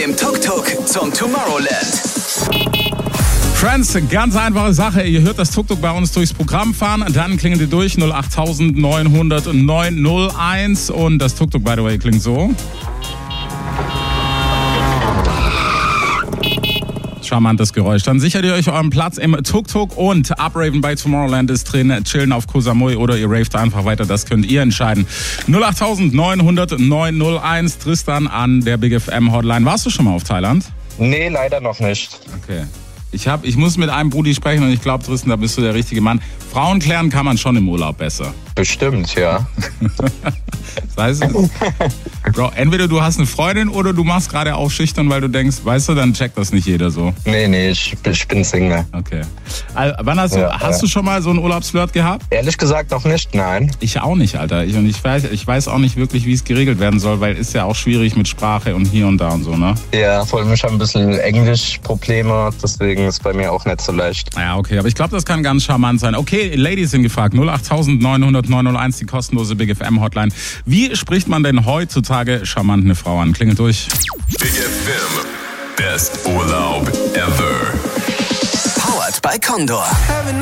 dem Tuk-Tuk zum Tomorrowland. Friends, ganz einfache Sache. Ihr hört das Tuk-Tuk bei uns durchs Programm fahren. Dann klingelt ihr durch 08000 900 901. Und das Tuk-Tuk, by the way, klingt so. Charmantes Geräusch. Dann sichert ihr euch euren Platz im Tuk-Tuk und Upraven bei Tomorrowland ist drin. Chillen auf Koh Samui oder ihr raved einfach weiter. Das könnt ihr entscheiden. 08000 900 901. Tristan an der Big FM Hotline. Warst du schon mal auf Thailand? Nee, leider noch nicht. Okay. Ich muss mit einem Brudi sprechen und ich glaube, Tristan, da bist du der richtige Mann. Frauen klären kann man schon im Urlaub besser. Bestimmt, ja. Das heißt, Bro, entweder du hast eine Freundin oder du machst gerade auch schüchtern, weil du denkst, weißt du, dann checkt das nicht jeder so. Nee, ich bin Single. Okay. Also, wann hast du schon mal so einen Urlaubsflirt gehabt? Ehrlich gesagt noch nicht, nein. Ich auch nicht, Alter. Ich weiß auch nicht wirklich, wie es geregelt werden soll, weil ist ja auch schwierig mit Sprache und hier und da und so, ne? Ja, vor allem ich habe ein bisschen Englischprobleme, deswegen ist bei mir auch nicht so leicht. Ja, okay, aber ich glaube, das kann ganz charmant sein. Okay, Ladies sind gefragt, 08000 900 901, die kostenlose Big FM Hotline. Wie spricht man denn heutzutage charmant eine Frau an? Klingelt durch. Big FM, best Urlaub ever. Powered by Condor.